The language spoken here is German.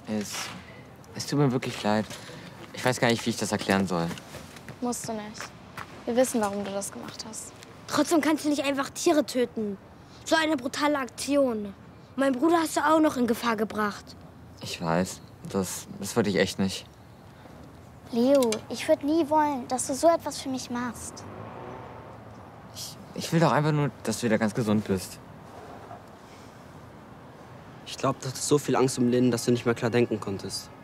Es tut mir wirklich leid. Ich weiß gar nicht, wie ich das erklären soll. Musst du nicht. Wir wissen, warum du das gemacht hast. Trotzdem kannst du nicht einfach Tiere töten. So eine brutale Aktion. Mein Bruder hast du auch noch in Gefahr gebracht. Ich weiß. Das wollte ich echt nicht. Leo, ich würde nie wollen, dass du so etwas für mich machst. Ich will doch einfach nur, dass du wieder ganz gesund bist. Ich glaube, du hattest so viel Angst um Lynn, dass du nicht mehr klar denken konntest.